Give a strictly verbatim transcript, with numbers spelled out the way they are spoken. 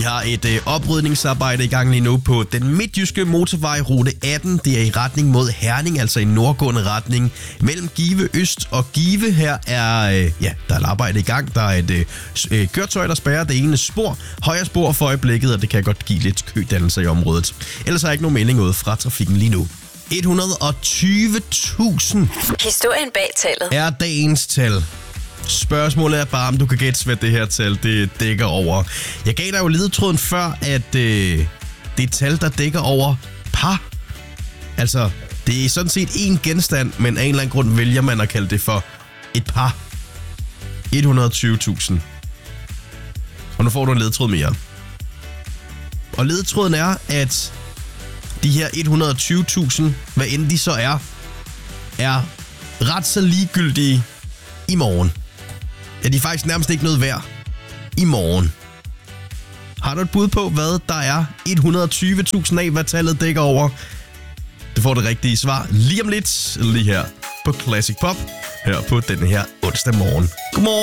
har et øh, oprydningsarbejde i gang lige nu på den midtjyske motorvej rute atten. Det er i retning mod Herning, altså i nordgående retning mellem Give Øst og Give. Her er, øh, ja, der er et arbejde i gang. Der er et øh, køretøj, der spærrer det ene spor. Højre spor for øjeblikket, og det kan godt give lidt kødannelser i området. Ellers er ikke nogen melding ud fra trafikken lige nu. et hundrede og tyve tusind Historien bag tallet er dagens tal. Spørgsmålet er bare, om du kan gætte, hvad det her tal det dækker over. Jeg gav dig jo ledetråden før, at øh, det er et tal, der dækker over par. Altså, det er sådan set én genstand, men af en eller anden grund vælger man at kalde det for et par. et hundrede og tyve tusind. Og nu får du en ledetråd mere. Og ledetråden er, at de her et hundrede og tyve tusind, hvad end de så er, er ret så ligegyldige i morgen. Ja, de er faktisk nærmest ikke noget værd i morgen. Har du et bud på, hvad der er et hundrede og tyve tusind af, hvad tallet dækker over? Du får det rigtige svar lige om lidt, lige her på Classic Pop, her på denne her onsdag morgen. Godmorgen.